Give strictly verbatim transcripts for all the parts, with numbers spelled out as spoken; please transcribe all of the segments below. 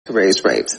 raise rates.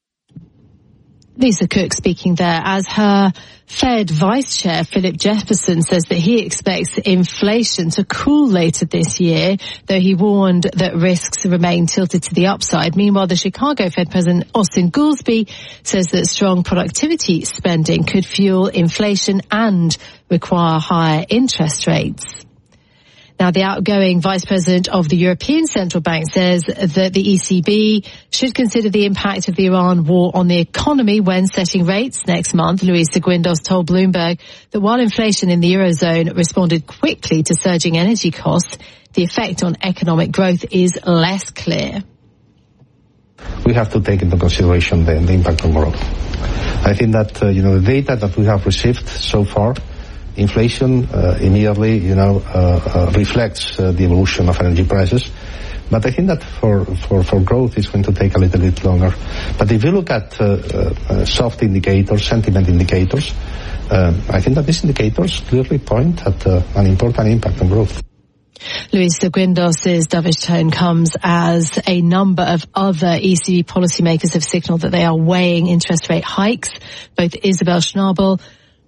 Lisa Cook speaking there as her Fed Vice Chair Philip Jefferson says that he expects inflation to cool later this year, though he warned that risks remain tilted to the upside. Meanwhile, the Chicago Fed President Austin Goolsbee says that strong productivity spending could fuel inflation and require higher interest rates. Now, the outgoing Vice President of the European Central Bank says that the E C B should consider the impact of the Iran war on the economy when setting rates next month. Luis de Guindos told Bloomberg that while inflation in the Eurozone responded quickly to surging energy costs, the effect on economic growth is less clear. We have to take into consideration the, the impact on growth. I think that, uh, you know, the data that we have received so far, inflation uh, immediately, you know, uh, uh, reflects uh, the evolution of energy prices. But I think that for, for, for growth it's going to take a little bit longer. But if you look at uh, uh, soft indicators, sentiment indicators, uh, I think that these indicators clearly point at uh, an important impact on growth. Luis de Guindos' dovish tone comes as a number of other E C B policymakers have signalled that they are weighing interest rate hikes. Both Isabel Schnabel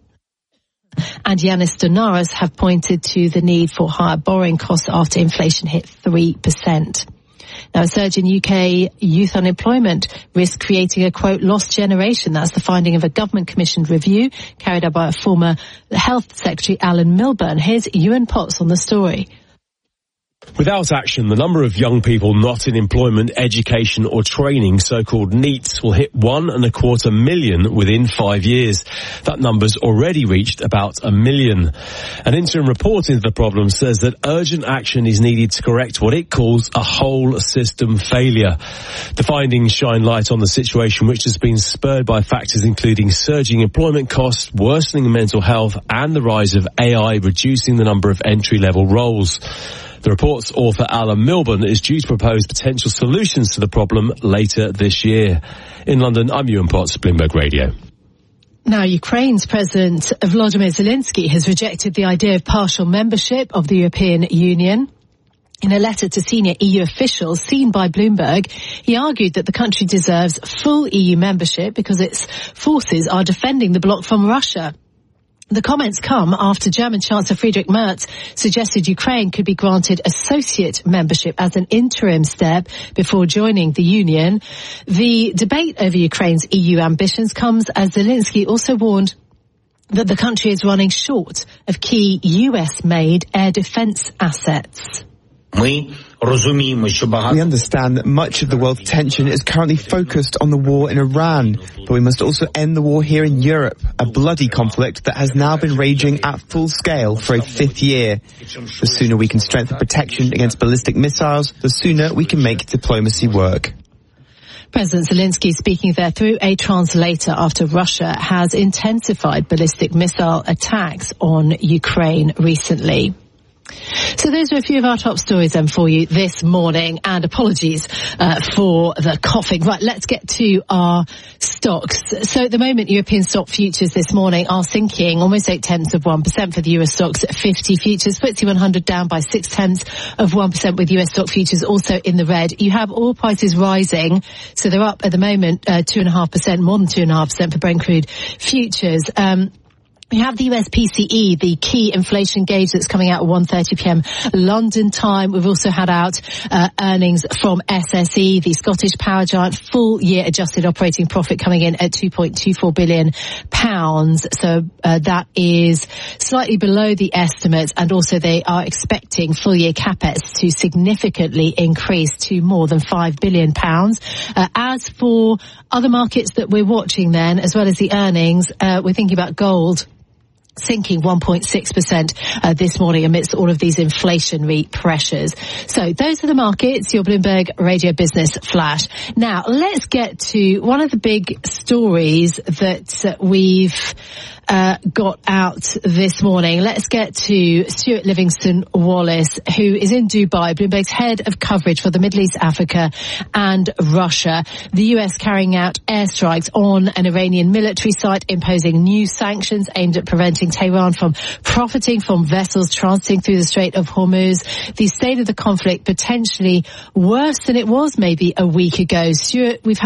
and Yanis Donaras have pointed to the need for higher borrowing costs after inflation hit three percent. Now, a surge in U K youth unemployment risks creating a, quote, lost generation. That's the finding of a government-commissioned review carried out by a former Health Secretary, Alan Milburn. Here's Ewan Potts on the story. Without action, the number of young people not in employment, education or training, so-called NEETs, will hit one and a quarter million within five years. That number's already reached about a million. An interim report into the problem says that urgent action is needed to correct what it calls a whole system failure. The findings shine light on the situation, which has been spurred by factors including surging employment costs, worsening mental health and the rise of A I, reducing the number of entry-level roles. The report's author, Alan Milburn, is due to propose potential solutions to the problem later this year. In London, I'm Ewan Potts, Bloomberg Radio. Now, Ukraine's President Volodymyr Zelensky has rejected the idea of partial membership of the European Union. In a letter to senior E U officials seen by Bloomberg, he argued that the country deserves full E U membership because its forces are defending the bloc from Russia. The comments come after German Chancellor Friedrich Merz suggested Ukraine could be granted associate membership as an interim step before joining the Union. The debate over Ukraine's E U ambitions comes as Zelensky also warned that the country is running short of key U S-made air defense assets. We understand that much of the world's attention is currently focused on the war in Iran, but we must also end the war here in Europe, a bloody conflict that has now been raging at full scale for a fifth year. The sooner we can strengthen protection against ballistic missiles, the sooner we can make diplomacy work. President Zelensky speaking there through a translator after Russia has intensified ballistic missile attacks on Ukraine recently. So those are a few of our top stories then for you this morning, and apologies uh, for the coughing. Right, let's get to our stocks. So at the moment, European stock futures this morning are sinking almost eight tenths of one percent for the U S stocks at fifty futures. F T S E one hundred down by six tenths of one percent with U S stock futures also in the red. You have oil prices rising, so they're up at the moment uh, two and a half percent, more than two and a half percent for Brent crude futures. Um, We have the U S P C E, the key inflation gauge that's coming out at one thirty p.m. London time. We've also had out uh, earnings from S S E, the Scottish power giant, full year adjusted operating profit coming in at two point two four billion pounds. So uh, that is slightly below the estimates, and also they are expecting full year capex to significantly increase to more than five billion pounds. Uh, as for other markets that we're watching then, as well as the earnings, uh, we're thinking about gold sinking one point six percent uh, this morning amidst all of these inflationary pressures. So those are the markets, your Bloomberg Radio Business Flash. Now, let's get to one of the big stories that uh, we've uh, got out this morning. Let's get to Stuart Livingston-Wallace, who is in Dubai, Bloomberg's head of coverage for the Middle East, Africa and Russia. The U S carrying out airstrikes on an Iranian military site, imposing new sanctions aimed at preventing Tehran from profiting from vessels transiting through the Strait of Hormuz. The state of the conflict potentially worse than it was maybe a week ago. Stuart, we've had